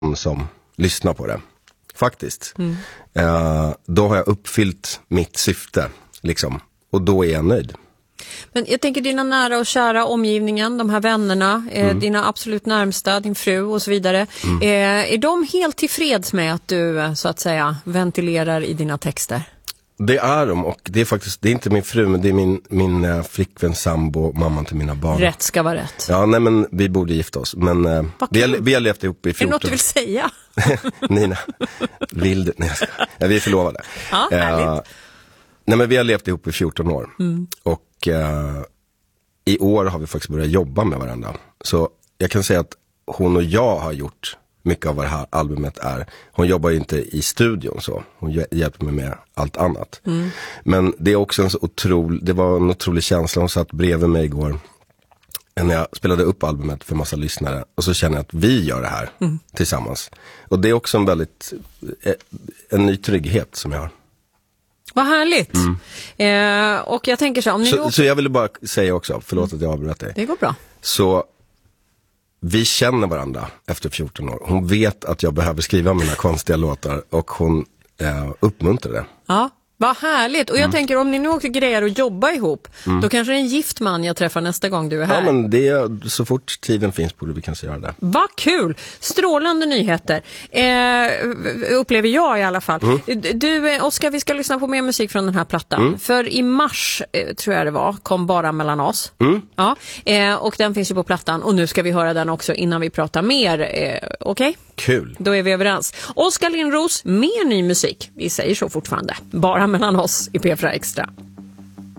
som lyssnar på det. Faktiskt. Då har jag uppfyllt mitt syfte. Liksom. Och då är jag nöjd. Men jag tänker dina nära och kära omgivningen, de här vännerna, dina absolut närmsta, din fru och så vidare. Är de helt tillfreds med att du så att säga ventilerar i dina texter? Det är de, och det är faktiskt, det är inte min fru, men det är min flickvän, sambo, mamman till mina barn. Rätt ska vara rätt. Ja, nej, men vi borde gifta oss. Men vi har levt ihop i 14 år. Är det något du vill säga? Nina, vill du? Nej, vi är förlovade. Ja, härligt. Nej, men vi har levt ihop i 14 år. Och i år har vi faktiskt börjat jobba med varandra. Så jag kan säga att hon och jag har gjort mycket av vad det här albumet är. Hon jobbar ju inte i studion så. Hon hjälper mig med allt annat. Men det är också det var en otrolig känsla. Hon satt bredvid mig igår när jag spelade upp albumet för massa lyssnare. Och så känner jag att vi gör det här tillsammans. Och det är också en ny trygghet som jag har. Vad härligt. Och jag tänker så jag ville bara säga också, förlåt att jag avbröt dig. Det går bra. Så vi känner varandra efter 14 år. Hon vet att jag behöver skriva mina konstiga låtar och hon uppmuntrar det. Ja, vad härligt. Och jag tänker, om ni nu också grejer att jobba ihop, då kanske det är en gift man jag träffar nästa gång du är här. Ja, men det är, så fort tiden finns borde vi kanske göra det. Vad kul! Strålande nyheter. Upplever jag i alla fall. Du, Oskar, vi ska lyssna på mer musik från den här plattan. För i mars, tror jag det var, kom Bara mellan oss. Ja, och den finns ju på plattan. Och nu ska vi höra den också innan vi pratar mer. Okej? Kul. Då är vi överens. Oskar Lindros, mer ny musik. Vi säger så fortfarande. Bara mellan oss i P4 Extra.